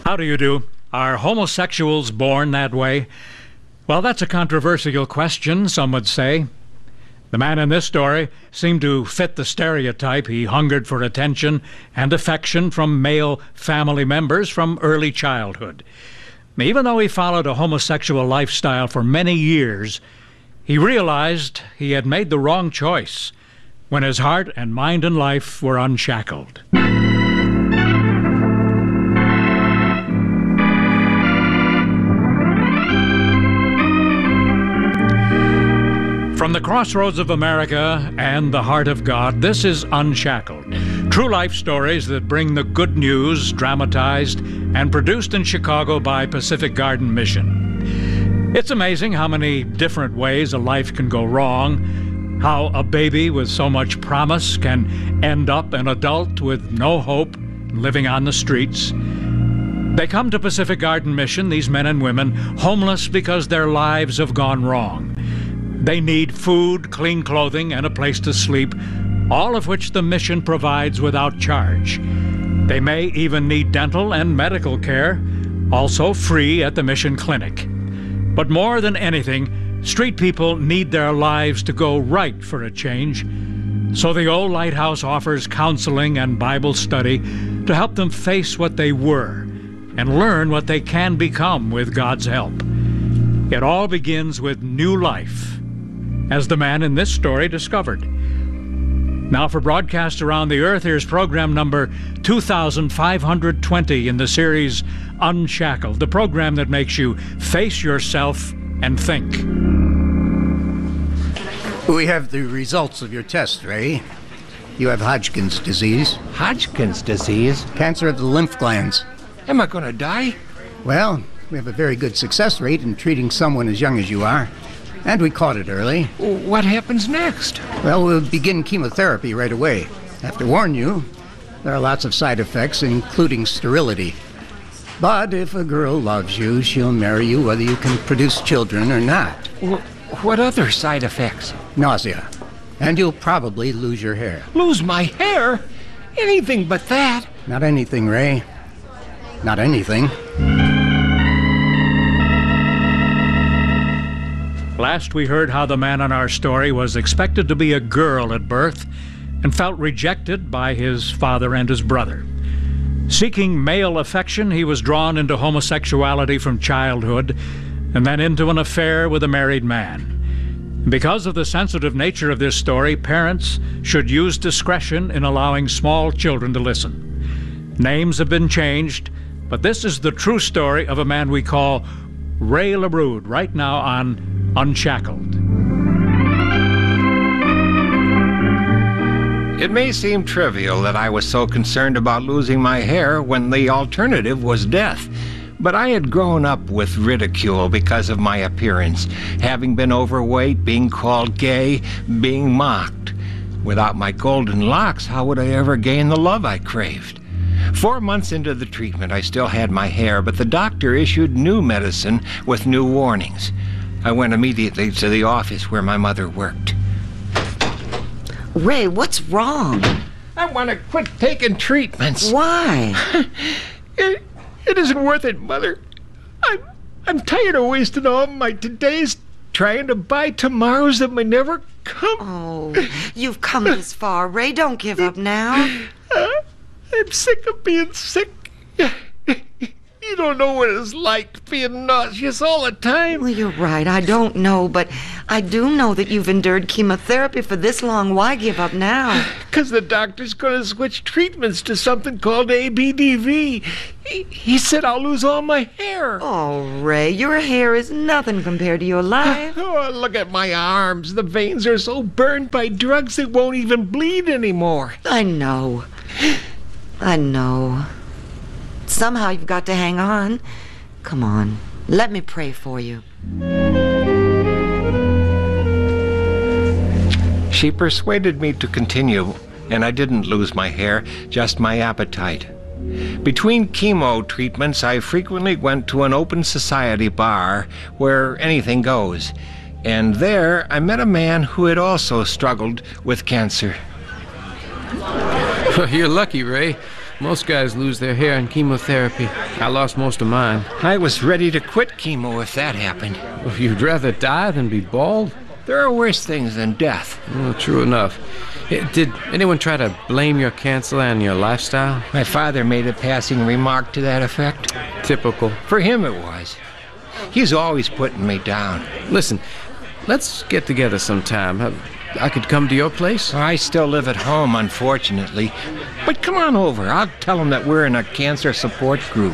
How do you do? Are homosexuals born that way? Well, that's a controversial question, some would say. The man in this story seemed to fit the stereotype. He hungered for attention and affection from male family members from early childhood. Even though he followed a homosexual lifestyle for many years, he realized he had made the wrong choice when his heart and mind and life were unshackled. From the crossroads of America and the heart of God, this is Unshackled. True life stories that bring the good news, dramatized and produced in Chicago by Pacific Garden Mission. It's amazing how many different ways a life can go wrong, how a baby with so much promise can end up an adult with no hope, living on the streets. They come to Pacific Garden Mission, these men and women, homeless because their lives have gone wrong. They need food, clean clothing, and a place to sleep, all of which the mission provides without charge. They may even need dental and medical care, also free at the mission clinic. But more than anything, street people need their lives to go right for a change. So the Old Lighthouse offers counseling and Bible study to help them face what they were and learn what they can become with God's help. It all begins with new life, as the man in this story discovered. Now for broadcast around the earth, here's program number 2520 in the series Unshackled, the program that makes you face yourself and think. We have the results of your test, Ray. You have Hodgkin's disease. Hodgkin's disease? Cancer of the lymph glands. Am I going to die? Well, we have a very good success rate in treating someone as young as you are. And we caught it early. What happens next? Well, we'll begin chemotherapy right away. I have to warn you, there are lots of side effects, including sterility. But if a girl loves you, she'll marry you whether you can produce children or not. What other side effects? Nausea. And you'll probably lose your hair. Lose my hair? Anything but that. Not anything, Ray. Not anything. Last we heard how the man in our story was expected to be a girl at birth and felt rejected by his father and his brother. Seeking male affection, he was drawn into homosexuality from childhood and then into an affair with a married man. Because of the sensitive nature of this story, parents should use discretion in allowing small children to listen. Names have been changed, but this is the true story of a man we call Ray LaBrude, right now on Unshackled. It may seem trivial that I was so concerned about losing my hair when the alternative was death. But I had grown up with ridicule because of my appearance, having been overweight, being called gay, being mocked. Without my golden locks, how would I ever gain the love I craved? 4 months into the treatment, I still had my hair, but the doctor issued new medicine with new warnings. I went immediately to the office where my mother worked. Ray, what's wrong? I want to quit taking treatments. Why? It isn't worth it, Mother. I'm tired of wasting all my todays trying to buy tomorrows that may never come. Oh, you've come this far. Ray, don't give up now. I'm sick of being sick. You don't know what it's like being nauseous all the time. Well, you're right. I don't know, but I do know that you've endured chemotherapy for this long. Why give up now? Because the doctor's going to switch treatments to something called ABDV. He said I'll lose all my hair. Oh, Ray, your hair is nothing compared to your life. Oh, look at my arms. The veins are so burned by drugs they won't even bleed anymore. I know. Somehow you've got to hang on. Come on, let me pray for you. She persuaded me to continue, and I didn't lose my hair, just my appetite. Between chemo treatments, I frequently went to an open society bar where anything goes. And there, I met a man who had also struggled with cancer. Well, you're lucky, Ray. Most guys lose their hair in chemotherapy. I lost most of mine. I was ready to quit chemo if that happened. Well, you'd rather die than be bald? There are worse things than death. Well, true enough. Did anyone try to blame your cancer on your lifestyle? My father made a passing remark to that effect. Typical. For him it was. He's always putting me down. Listen, let's get together sometime. I could come to your place? I still live at home, unfortunately. But come on over. I'll tell him that we're in a cancer support group.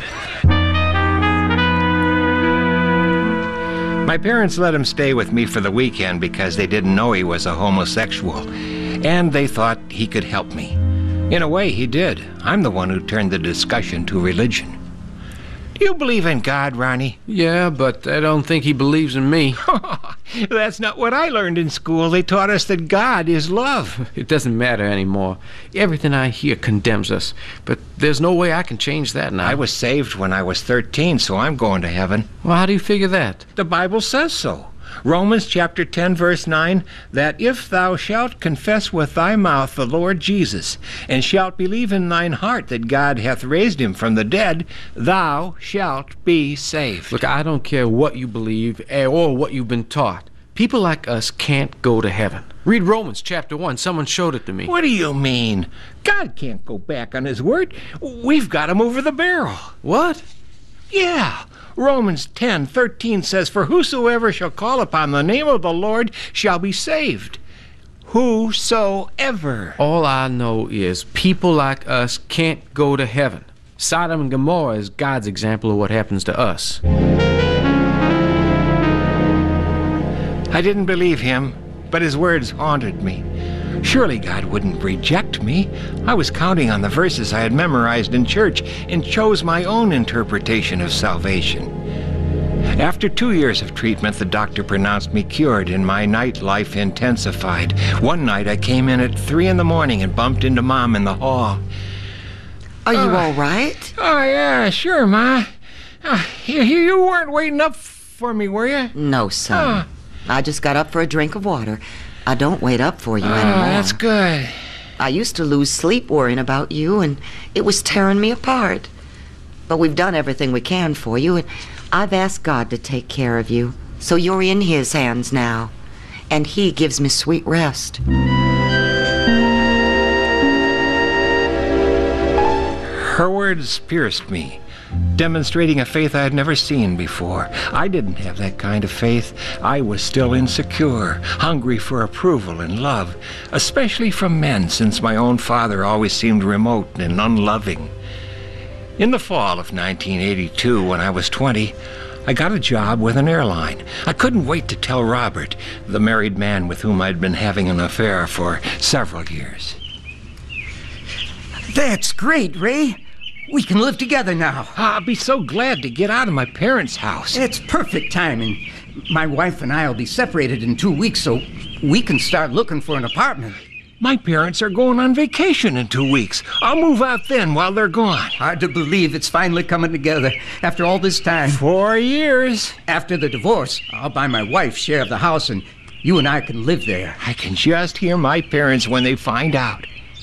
My parents let him stay with me for the weekend because they didn't know he was a homosexual, and they thought he could help me. In a way, he did. I'm the one who turned the discussion to religion. Do you believe in God, Ronnie? Yeah, but I don't think he believes in me. That's not what I learned in school. They taught us that God is love. It doesn't matter anymore. Everything I hear condemns us, but there's no way I can change that now. I was saved when I was 13, so I'm going to heaven. Well, how do you figure that? The Bible says so. Romans chapter 10, verse 9, that if thou shalt confess with thy mouth the Lord Jesus, and shalt believe in thine heart that God hath raised him from the dead, thou shalt be saved. Look, I don't care what you believe or what you've been taught. People like us can't go to heaven. Read Romans chapter 1. Someone showed it to me. What do you mean? God can't go back on his word. We've got him over the barrel. What? Yeah. Romans 10:13 says, for whosoever shall call upon the name of the Lord shall be saved. Whosoever. All I know is people like us can't go to heaven. Sodom and Gomorrah is God's example of what happens to us. I didn't believe him, but his words haunted me. Surely God wouldn't reject me. I was counting on the verses I had memorized in church and chose my own interpretation of salvation. After 2 years of treatment, the doctor pronounced me cured and my nightlife intensified. One night I came in at 3 a.m. and bumped into Mom in the hall. Are you all right? Oh, yeah, sure, Ma. You weren't waiting up for me, were you? No, son. I just got up for a drink of water. I don't wait up for you anymore. That's good. I used to lose sleep worrying about you, and it was tearing me apart. But we've done everything we can for you, and I've asked God to take care of you. So you're in his hands now, and he gives me sweet rest. Her words pierced me, demonstrating a faith I had never seen before. I didn't have that kind of faith. I was still insecure, hungry for approval and love, especially from men, since my own father always seemed remote and unloving. In the fall of 1982, when I was 20, I got a job with an airline. I couldn't wait to tell Robert, the married man with whom I'd been having an affair for several years. That's great, Ray. We can live together now. I'll be so glad to get out of my parents' house. It's perfect timing. My wife and I will be separated in 2 weeks, so we can start looking for an apartment. My parents are going on vacation in 2 weeks. I'll move out then while they're gone. Hard to believe it's finally coming together after all this time. 4 years. After the divorce, I'll buy my wife's share of the house, and you and I can live there. I can just hear my parents when they find out.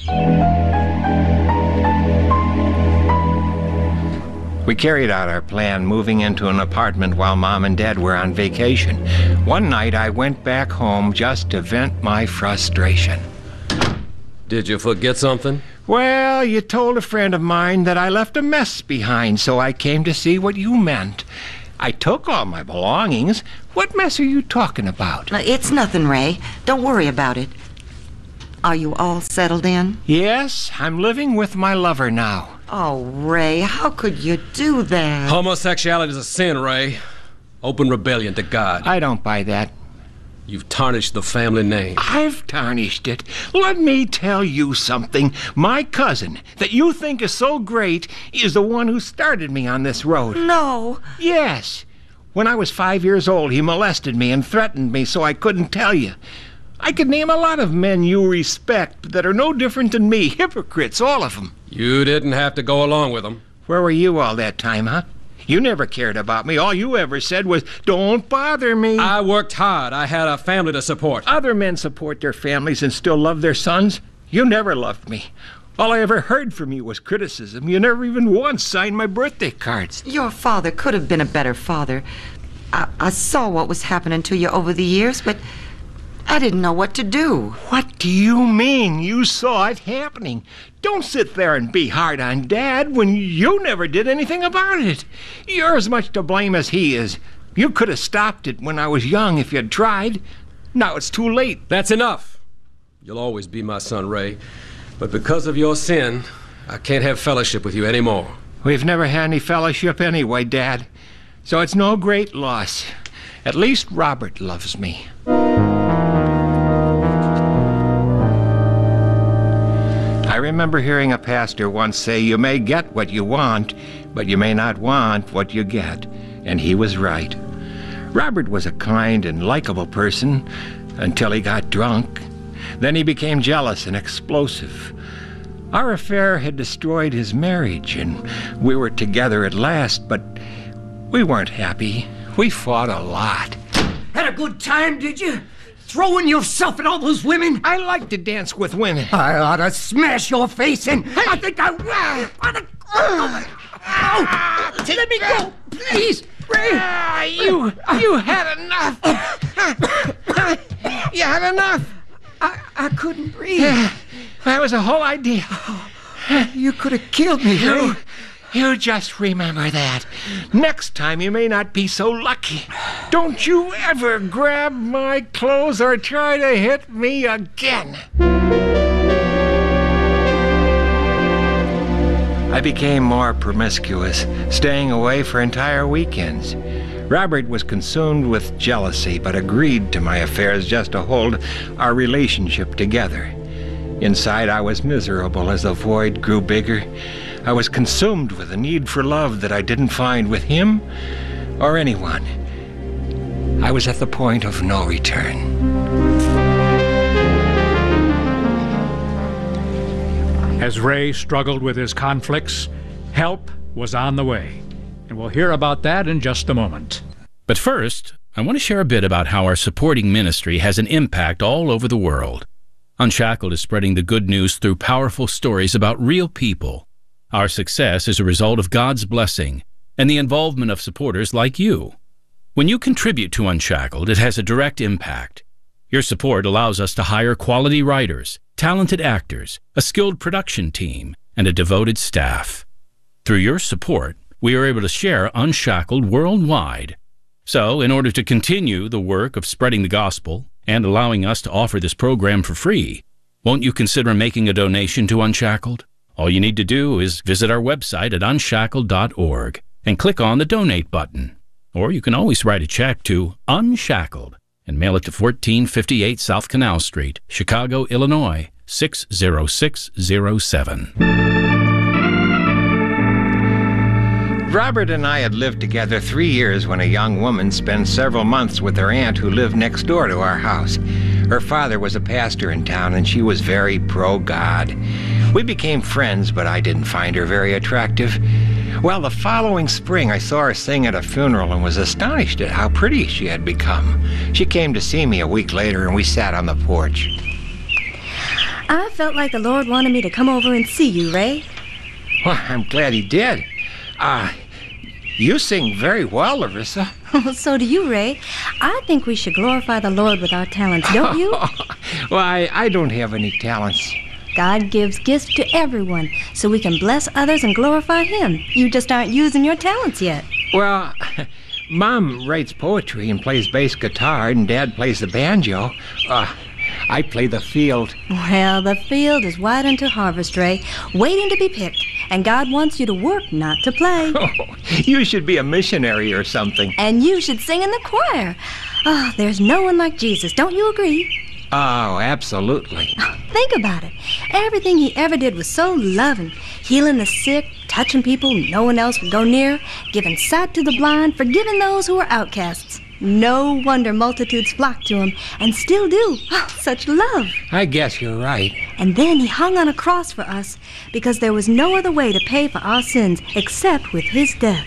We carried out our plan, moving into an apartment while Mom and Dad were on vacation. One night I went back home just to vent my frustration. Did you forget something? Well, you told a friend of mine that I left a mess behind, so I came to see what you meant. I took all my belongings. What mess are you talking about? It's nothing, Ray. Don't worry about it. Are you all settled in? Yes, I'm living with my lover now. Oh, Ray, how could you do that? Homosexuality is a sin, Ray. Open rebellion to God. I don't buy that. You've tarnished the family name. I've tarnished it. Let me tell you something. My cousin, that you think is so great, is the one who started me on this road. No. Yes. When I was 5 years old, he molested me and threatened me so I couldn't tell you. I could name a lot of men you respect that are no different than me. Hypocrites, all of them. You didn't have to go along with them. Where were you all that time, huh? You never cared about me. All you ever said was, don't bother me. I worked hard. I had a family to support. Other men support their families and still love their sons. You never loved me. All I ever heard from you was criticism. You never even once signed my birthday cards. Your father could have been a better father. I saw what was happening to you over the years, but I didn't know what to do. What do you mean you saw it happening? Don't sit there and be hard on Dad when you never did anything about it. You're as much to blame as he is. You could have stopped it when I was young if you'd tried. Now it's too late. That's enough. You'll always be my son, Ray. But because of your sin, I can't have fellowship with you anymore. We've never had any fellowship anyway, Dad. So it's no great loss. At least Robert loves me. I remember hearing a pastor once say, you may get what you want, but you may not want what you get. And he was right. Robert was a kind and likable person until he got drunk. Then he became jealous and explosive. Our affair had destroyed his marriage, and we were together at last, but we weren't happy. We fought a lot. Had a good time, did you? Throwing yourself at all those women? I like to dance with women. I ought to smash your face in. I think I will. Let me go, please. Ray. You had enough. You had enough. I couldn't breathe. That was the whole idea. You could have killed me, Ray. You just remember that. Next time you may not be so lucky. Don't you ever grab my clothes or try to hit me again. I became more promiscuous, staying away for entire weekends. Robert was consumed with jealousy, but agreed to my affairs just to hold our relationship together. Inside, I was miserable as the void grew bigger. I was consumed with a need for love that I didn't find with him or anyone. I was at the point of no return. As Ray struggled with his conflicts, help was on the way. And we'll hear about that in just a moment. But first, I want to share a bit about how our supporting ministry has an impact all over the world. Unshackled is spreading the good news through powerful stories about real people. Our success is a result of God's blessing and the involvement of supporters like you. When you contribute to Unshackled, it has a direct impact. Your support allows us to hire quality writers, talented actors, a skilled production team, and a devoted staff. Through your support, we are able to share Unshackled worldwide. So, in order to continue the work of spreading the gospel and allowing us to offer this program for free, won't you consider making a donation to Unshackled? All you need to do is visit our website at unshackled.org and click on the Donate button. Or you can always write a check to Unshackled and mail it to 1458 South Canal Street, Chicago, Illinois, 60607. Robert and I had lived together 3 years when a young woman spent several months with her aunt who lived next door to our house. Her father was a pastor in town, and she was very pro-God. We became friends, but I didn't find her very attractive. Well, the following spring, I saw her sing at a funeral and was astonished at how pretty she had become. She came to see me a week later, and we sat on the porch. I felt like the Lord wanted me to come over and see you, Ray. Well, I'm glad he did. You sing very well, Larissa. So do you, Ray. I think we should glorify the Lord with our talents, don't you? Well, I don't have any talents. God gives gifts to everyone so we can bless others and glorify Him. You just aren't using your talents yet. Well, Mom writes poetry and plays bass guitar, and Dad plays the banjo. I play the field. Well, the field is wide unto harvest, Ray, waiting to be picked. And God wants you to work, not to play. Oh, you should be a missionary or something. And you should sing in the choir. Oh, there's no one like Jesus. Don't you agree? Oh, absolutely. Think about it. Everything he ever did was so loving. Healing the sick, touching people no one else would go near, giving sight to the blind, forgiving those who were outcasts. No wonder multitudes flocked to him, and still do. Oh, such love. I guess you're right. And then he hung on a cross for us, because there was no other way to pay for our sins except with his death.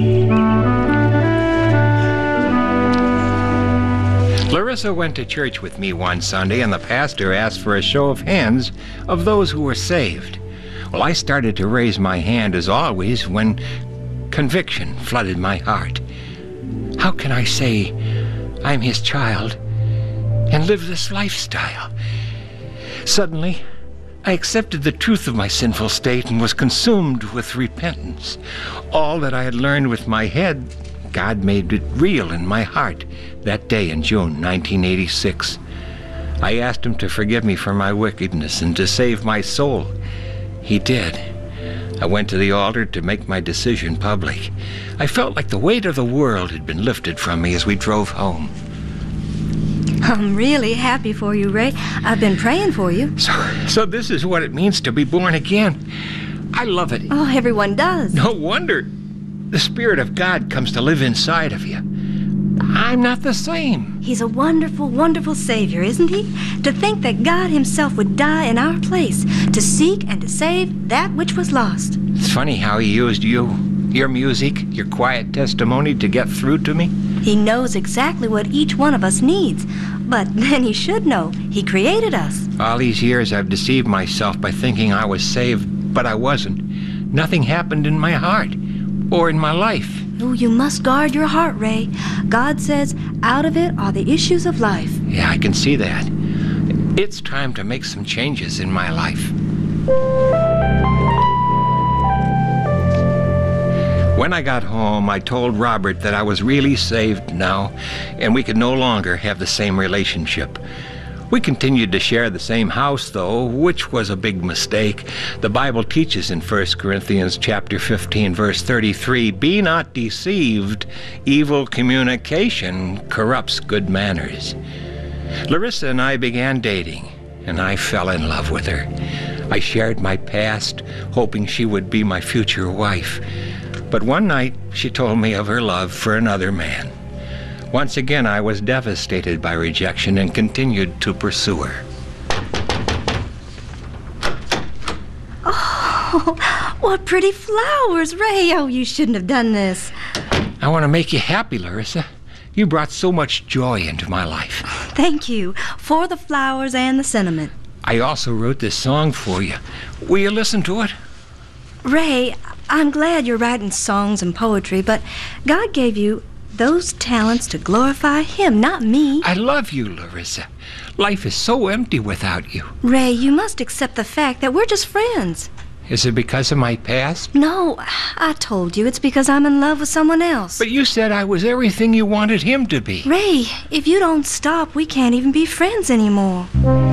Larissa went to church with me one Sunday, and the pastor asked for a show of hands of those who were saved. Well, I started to raise my hand as always when conviction flooded my heart. How can I say I'm his child and live this lifestyle? Suddenly, I accepted the truth of my sinful state and was consumed with repentance. All that I had learned with my head, God made it real in my heart that day in June 1986. I asked him to forgive me for my wickedness and to save my soul. He did. I went to the altar to make my decision public. I felt like the weight of the world had been lifted from me as we drove home. I'm really happy for you, Ray. I've been praying for you. So this is what it means to be born again. I love it. Oh, everyone does. No wonder. The Spirit of God comes to live inside of you. I'm not the same. He's a wonderful, wonderful Savior, isn't he? To think that God himself would die in our place, to seek and to save that which was lost. It's funny how he used you, your music, your quiet testimony to get through to me. He knows exactly what each one of us needs. But then he should know. He created us. All these years I've deceived myself by thinking I was saved, but I wasn't. Nothing happened in my heart or in my life. Oh, you must guard your heart, Ray. God says, out of it are the issues of life. Yeah, I can see that. It's time to make some changes in my life. When I got home, I told Robert that I was really saved now, and we could no longer have the same relationship. We continued to share the same house, though, which was a big mistake. The Bible teaches in 1 Corinthians chapter 15, verse 33, "Be not deceived, evil communication corrupts good manners." Larissa and I began dating, and I fell in love with her. I shared my past, hoping she would be my future wife. But one night, she told me of her love for another man. Once again, I was devastated by rejection and continued to pursue her. Oh, what pretty flowers, Ray. Oh, you shouldn't have done this. I want to make you happy, Larissa. You brought so much joy into my life. Thank you for the flowers and the sentiment. I also wrote this song for you. Will you listen to it? Ray, I'm glad you're writing songs and poetry, but God gave you those talents to glorify him, not me. I love you, Larissa. Life is so empty without you. Ray, you must accept the fact that we're just friends. Is it because of my past? No, I told you it's because I'm in love with someone else. But you said I was everything you wanted him to be. Ray, if you don't stop, we can't even be friends anymore.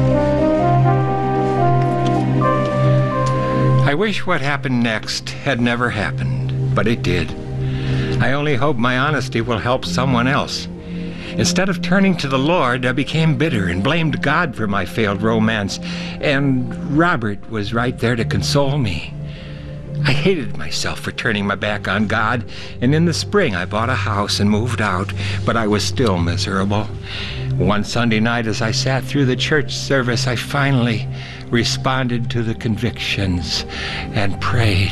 I wish what happened next had never happened, but it did. I only hope my honesty will help someone else. Instead of turning to the Lord, I became bitter and blamed God for my failed romance, and Robert was right there to console me. I hated myself for turning my back on God, and in the spring I bought a house and moved out, but I was still miserable. One Sunday night as I sat through the church service, I finally responded to the convictions and prayed.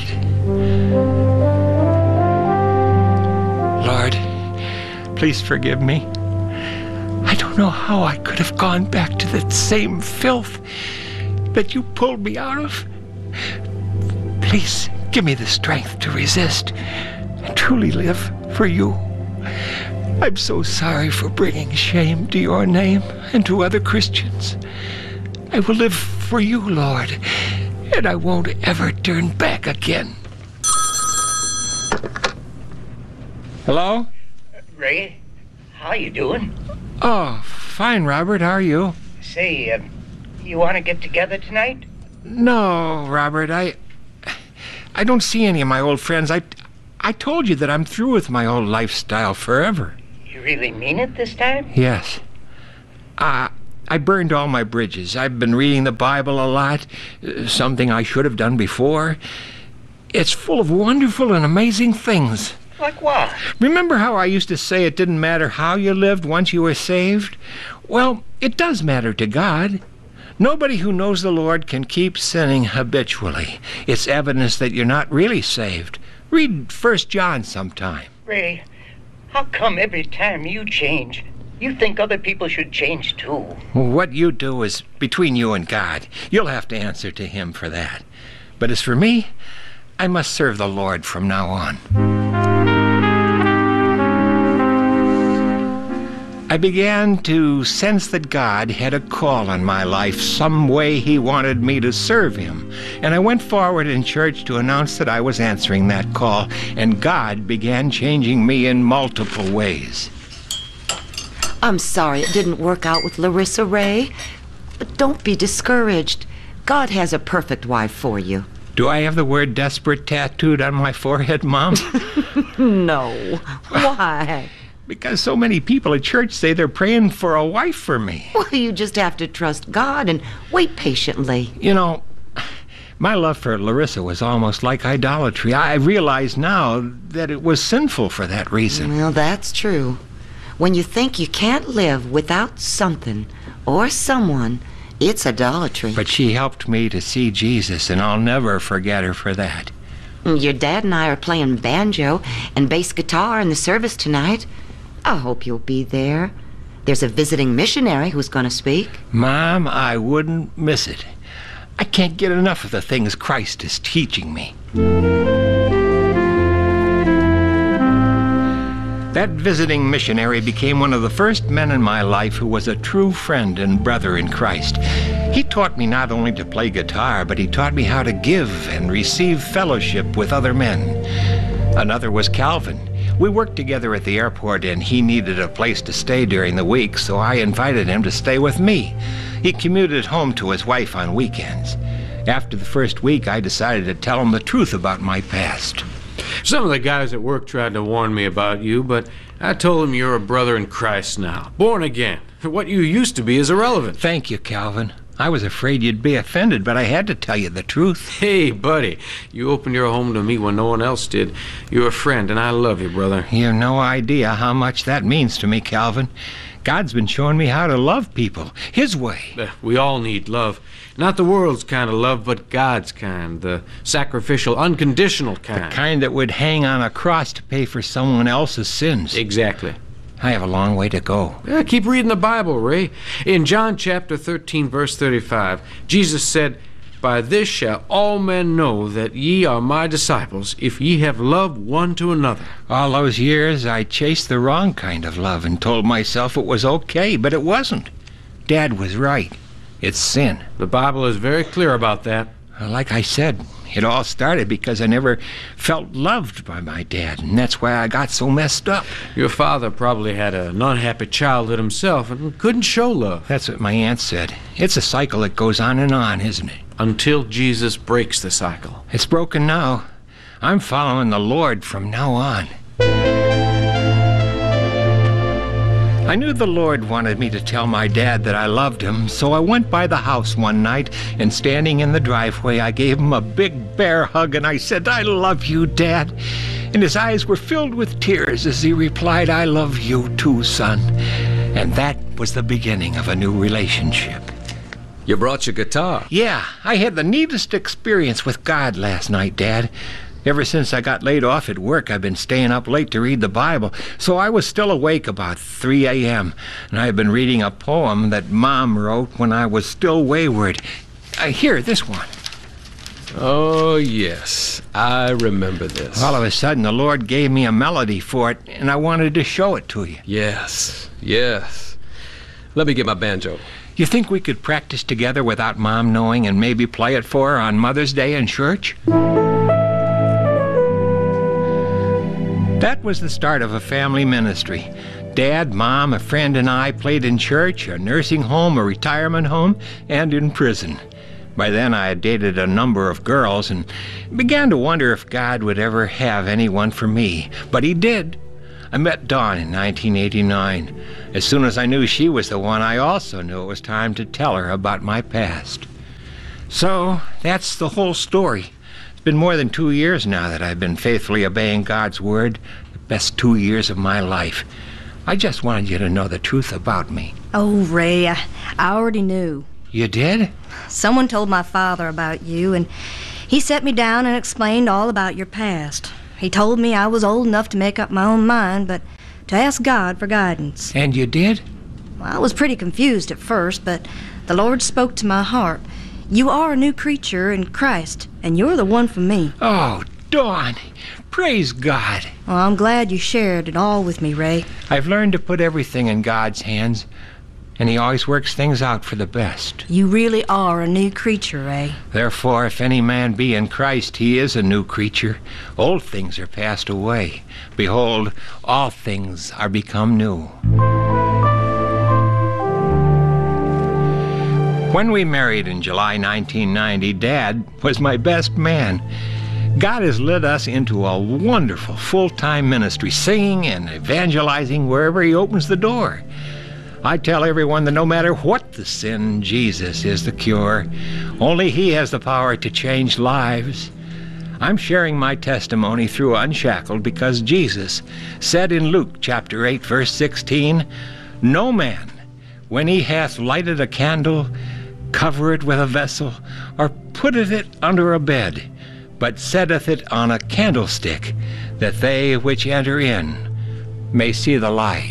Lord, please forgive me. I don't know how I could have gone back to that same filth that you pulled me out of. Please give me the strength to resist and truly live for you. I'm so sorry for bringing shame to your name and to other Christians. I will live for you, Lord, and I won't ever turn back again. Hello? Ray, how you doing? Oh, fine, Robert. How are you? Say, you want to get together tonight? No, Robert. I don't see any of my old friends. I told you that I'm through with my old lifestyle forever. You really mean it this time? Yes. I burned all my bridges. I've been reading the Bible a lot, something I should have done before. It's full of wonderful and amazing things. Like what? Remember how I used to say it didn't matter how you lived once you were saved? Well, it does matter to God. Nobody who knows the Lord can keep sinning habitually. It's evidence that you're not really saved. Read 1 John sometime. Ray, how come every time you change, you think other people should change too? What you do is between you and God. You'll have to answer to him for that. But as for me, I must serve the Lord from now on. I began to sense that God had a call on my life, some way He wanted me to serve Him. And I went forward in church to announce that I was answering that call, and God began changing me in multiple ways. I'm sorry it didn't work out with Larissa, Ray. But don't be discouraged. God has a perfect wife for you. Do I have the word desperate tattooed on my forehead, Mom? No. Why? Because so many people at church say they're praying for a wife for me. Well, you just have to trust God and wait patiently. You know, my love for Larissa was almost like idolatry. I realize now that it was sinful for that reason. Well, that's true. When you think you can't live without something or someone, it's idolatry. But she helped me to see Jesus, and I'll never forget her for that. Your dad and I are playing banjo and bass guitar in the service tonight. I hope you'll be there. There's a visiting missionary who's going to speak. Mom, I wouldn't miss it. I can't get enough of the things Christ is teaching me. That visiting missionary became one of the first men in my life who was a true friend and brother in Christ. He taught me not only to play guitar, but he taught me how to give and receive fellowship with other men. Another was Calvin. We worked together at the airport, and he needed a place to stay during the week, so I invited him to stay with me. He commuted home to his wife on weekends. After the first week, I decided to tell him the truth about my past. Some of the guys at work tried to warn me about you, but I told them you're a brother in Christ now, born again. What you used to be is irrelevant. Thank you, Calvin. I was afraid you'd be offended, but I had to tell you the truth. Hey, buddy, you opened your home to me when no one else did. You're a friend, and I love you, brother. You have no idea how much that means to me, Calvin. God's been showing me how to love people, His way. We all need love. Not the world's kind of love, but God's kind. The sacrificial, unconditional kind. The kind that would hang on a cross to pay for someone else's sins. Exactly. I have a long way to go. Yeah, keep reading the Bible, Ray. In John chapter 13, verse 35, Jesus said, "By this shall all men know that ye are my disciples, if ye have loved one to another." All those years, I chased the wrong kind of love and told myself it was okay, but it wasn't. Dad was right. It's sin. The Bible is very clear about that. Like I said, it all started because I never felt loved by my dad, and that's why I got so messed up. Your father probably had an unhappy childhood himself and couldn't show love. That's what my aunt said. It's a cycle that goes on and on, isn't it? Until Jesus breaks the cycle. It's broken now. I'm following the Lord from now on. I knew the Lord wanted me to tell my dad that I loved him, so I went by the house one night, and standing in the driveway, I gave him a big bear hug, and I said, "I love you, Dad." And his eyes were filled with tears as he replied, "I love you too, son." And that was the beginning of a new relationship. You brought your guitar. Yeah, I had the neatest experience with God last night, Dad. Ever since I got laid off at work, I've been staying up late to read the Bible, so I was still awake about 3 a.m., and I've been reading a poem that Mom wrote when I was still wayward. Here, this one. Oh, yes. I remember this. All of a sudden, the Lord gave me a melody for it, and I wanted to show it to you. Yes, yes. Let me get my banjo. You think we could practice together without Mom knowing and maybe play it for her on Mother's Day in church? That was the start of a family ministry. Dad, Mom, a friend, and I played in church, a nursing home, a retirement home, and in prison. By then I had dated a number of girls and began to wonder if God would ever have anyone for me. But He did. I met Dawn in 1989. As soon as I knew she was the one, I also knew it was time to tell her about my past. So that's the whole story. It's been more than 2 years now that I've been faithfully obeying God's word, the best 2 years of my life. I just wanted you to know the truth about me. Oh, Ray, I already knew. You did? Someone told my father about you, and he set me down and explained all about your past. He told me I was old enough to make up my own mind, but to ask God for guidance. And you did? Well, I was pretty confused at first, but the Lord spoke to my heart. You are a new creature in Christ, and you're the one for me. Oh, Dawn, praise God. Well, I'm glad you shared it all with me, Ray. I've learned to put everything in God's hands, and He always works things out for the best. You really are a new creature, Ray. Therefore, if any man be in Christ, he is a new creature. Old things are passed away. Behold, all things are become new. When we married in July 1990, Dad was my best man. God has led us into a wonderful full-time ministry, singing and evangelizing wherever He opens the door. I tell everyone that no matter what the sin, Jesus is the cure. Only He has the power to change lives. I'm sharing my testimony through Unshackled because Jesus said in Luke chapter 8, verse 16, "No man, when he hath lighted a candle, covereth with a vessel, or putteth it under a bed, but setteth it on a candlestick, that they which enter in may see the light."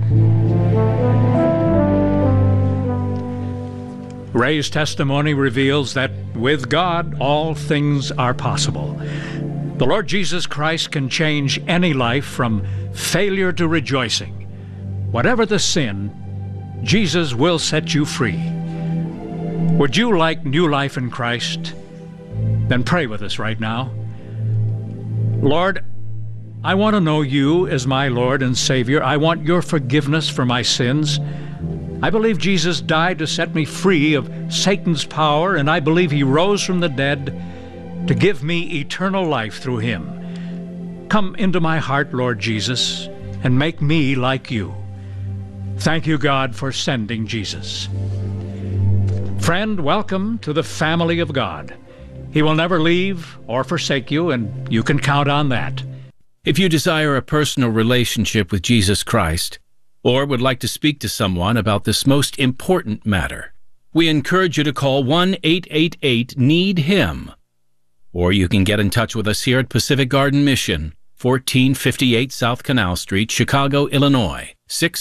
Ray's testimony reveals that with God, all things are possible. The Lord Jesus Christ can change any life from failure to rejoicing. Whatever the sin, Jesus will set you free. Would you like new life in Christ? Then pray with us right now. Lord, I want to know You as my Lord and Savior. I want Your forgiveness for my sins. I believe Jesus died to set me free of Satan's power, and I believe He rose from the dead to give me eternal life through Him. Come into my heart, Lord Jesus, and make me like You. Thank You, God, for sending Jesus. Friend, welcome to the family of God. He will never leave or forsake you, and you can count on that. If you desire a personal relationship with Jesus Christ, or would like to speak to someone about this most important matter, we encourage you to call 1-888-NEED-HIM. Or you can get in touch with us here at Pacific Garden Mission, 1458 South Canal Street, Chicago, Illinois,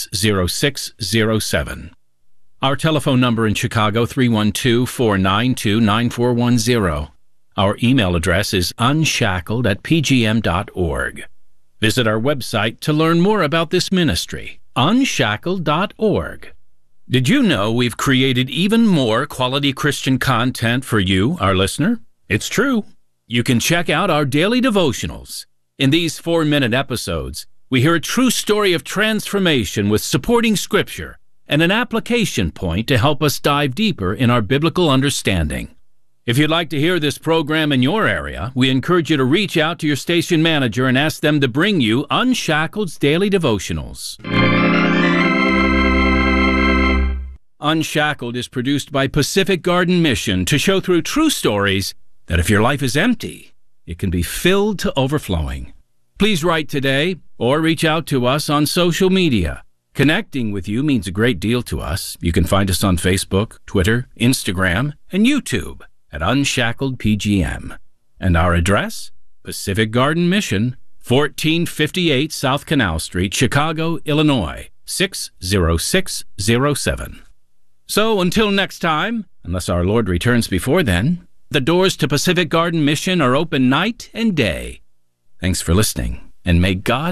60607. Our telephone number in Chicago, 312-492-9410. Our email address is unshackled@pgm.org. Visit our website to learn more about this ministry, unshackled.org. Did you know we've created even more quality Christian content for you, our listener? It's true. You can check out our daily devotionals. In these 4-minute episodes, we hear a true story of transformation with supporting scripture and an application point to help us dive deeper in our biblical understanding. If you'd like to hear this program in your area, we encourage you to reach out to your station manager and ask them to bring you Unshackled's Daily Devotionals. Unshackled is produced by Pacific Garden Mission to show through true stories that if your life is empty, it can be filled to overflowing. Please write today or reach out to us on social media. Connecting with you means a great deal to us. You can find us on Facebook, Twitter, Instagram, and YouTube at Unshackled PGM. And our address? Pacific Garden Mission, 1458 South Canal Street, Chicago, Illinois, 60607. So until next time, unless our Lord returns before then, the doors to Pacific Garden Mission are open night and day. Thanks for listening, and may God